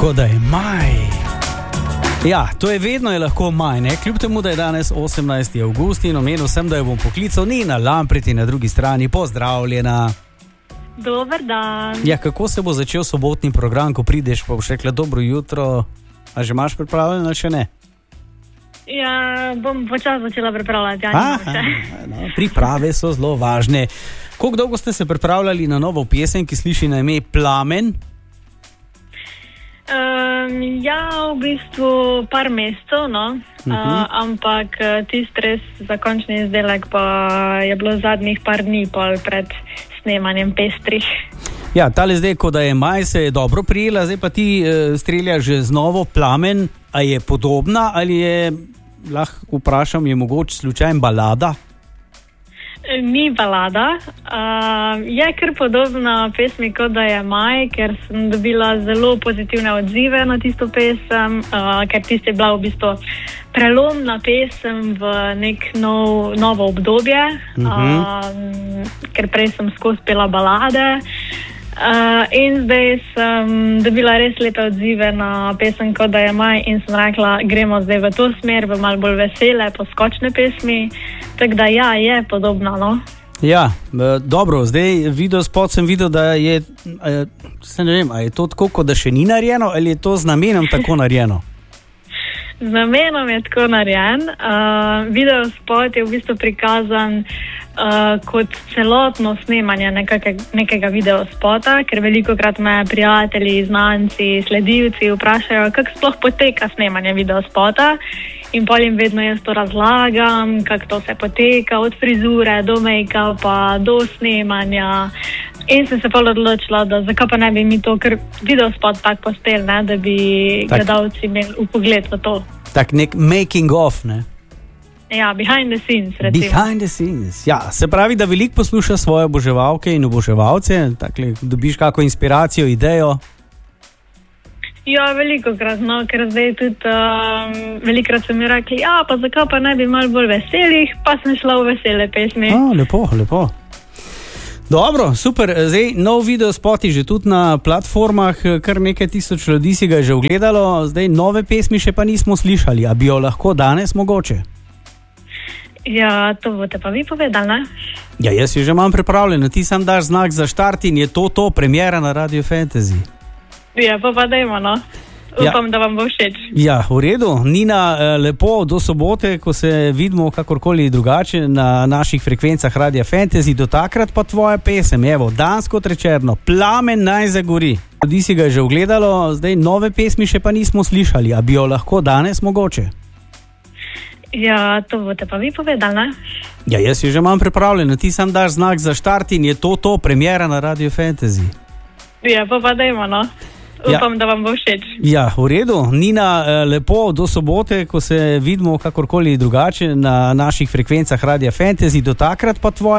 ko da je maj. Ja, to je vedno je lahko maj, ne? Kljub temu, da je danes 18. avgust in omenil sem, da jo bom poklical Nina Lampreti na drugi strani. Pozdravljena. Dober dan. Ja, kako se bo začel sobotni program, ko prideš, pa boš rekla dobro jutro. A že imaš pripravljeno ali še ne? Ja, bom počas začela pripravljati. No, priprave so zelo važne. Koliko dolgo ste se pripravljali na novo pesem, ki sliši na ime Plamen? Ja, v bistvu par mesecev, no. Ampak tisti res za končni izdelek pa je bilo zadnjih par dni pol pred snemanjem pestrih. Ja, tale zdaj, ko da je maj, se je dobro prijela, zdaj pa ti streljaš že z novo Plamen. A je podobna ali je, lahko vprašam, je mogoče slučajno balada? Ni balada, je kar podobna pesmi, kot da je maj, ker sem dobila zelo pozitivne odzive na tisto pesem, ker tista je bila v bistvu prelomna pesem v nek novo obdobje, ker prej sem skozi pela balade. In zdaj sem dobila res lepe odzive na pesem, kot da je maj, in sem rekla, gremo zdaj v to smer, v malo bolj vesele, poskočne pesmi. Tako da ja, je podobno, no. Ja, dobro, zdaj videospot sem videl, da je, ne vem, a je to tako, kot da še ni narejeno, ali je to z namenom tako narejeno? Z namenom je tako narejen. Videospot je v bistvu prikazan kot celotno snemanje nekega videospota, ker velikokrat me prijatelji, znanci, sledilci vprašajo, kako sploh poteka snemanje videospota, in pol jim vedno jaz to razlagam, kako to se poteka, od frizure do make-upa, do snemanja. In sem se pol odločila, da zakaj pa ne bi mi to, ker videospot tak postel, ne, da bi gledalci imeli vpogled v to. Tak nek making of, ne? Ja, behind the scenes, recimo. Behind the scenes, ja. Se pravi, da veliko posluša svoje oboževalke in oboževalce, takle dobiš kako inspiracijo, idejo? Ja, velikokrat, no, ker zdaj tudi velikokrat so mi rekli, ja, pa zakaj pa ne bi malo bolj veselih, pa sem šla v vesele pesmi. Lepo, lepo. Dobro, super, zdaj nov videospot je že tudi na platformah, kar nekaj tisoč ljudi si ga že ogledalo, zdaj nove pesmi še pa nismo slišali, a bi jo lahko danes mogoče? Ja, to boste pa vi povedali, ne? Ja, jaz jo že imam pripravljeno, ti sam daš znak za štart in je to premiera na Radio Fantasy. Ja, pa dajmo, no. Upam, da vam bo všeč. Ja, v redu. Nina, lepo do sobote, ko se vidimo kakorkoli drugače na naših frekvencah Radio Fantasy. Do takrat pa tvoja pesem, evo, danes kot rečeno, Plamen naj zagori. Ljudi si ga že ogledalo, zdaj nove pesmi še pa nismo slišali, a bi jo lahko danes mogoče? Ja, to boste pa vi povedali, ne? Ja, jaz jo že imam pripravljeno, ti sam daš znak za štart in je to premiera na Radio Fantasy. Ja, pa dajmo, no. Upam, da vam bo všeč. Ja, v redu. Nina, lepo do sobote, ko se vidimo kakorkoli drugače na naših frekvencah Radio Fantasy. Do takrat pa tvoja